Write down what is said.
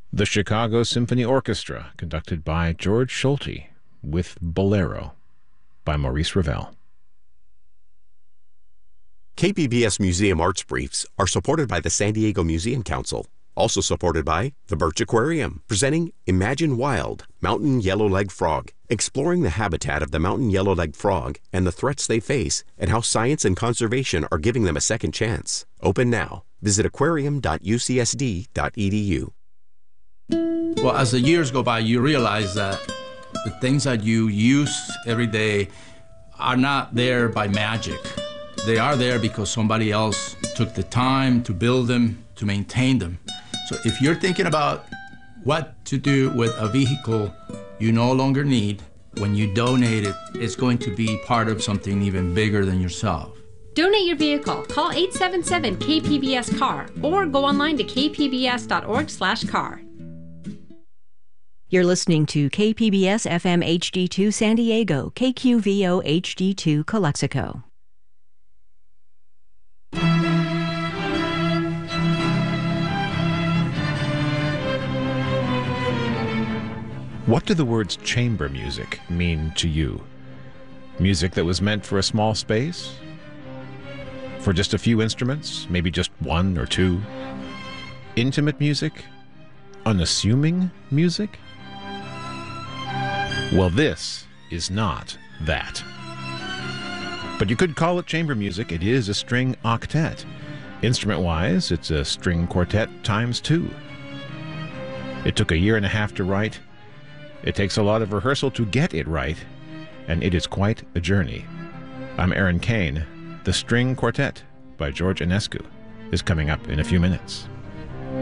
The Chicago Symphony Orchestra, conducted by George Solti, with Bolero by Maurice Ravel. KPBS Museum Arts Briefs are supported by the San Diego Museum Council. Also supported by the Birch Aquarium, presenting Imagine Wild, Mountain Yellow-Legged Frog, exploring the habitat of the mountain yellow-legged frog and the threats they face and how science and conservation are giving them a second chance. Open now. Visit aquarium.ucsd.edu. Well, as the years go by, you realize that the things that you use every day are not there by magic. They are there because somebody else took the time to build them, to maintain them. So if you're thinking about what to do with a vehicle you no longer need, when you donate it, it's going to be part of something even bigger than yourself. Donate your vehicle. Call 877-KPBS-CAR or go online to kpbs.org/car. You're listening to KPBS FM HD2 San Diego, KQVO HD2 Calexico. What do the words chamber music mean to you? Music that was meant for a small space? For just a few instruments, maybe just one or two? Intimate music? Unassuming music? Well, this is not that. But you could call it chamber music. It is a string octet. Instrument-wise, it's a string quartet times 2. It took a year and a half to write. It takes a lot of rehearsal to get it right, and it is quite a journey. I'm Aaron Kane. The String Quartet by George Enescu is coming up in a few minutes.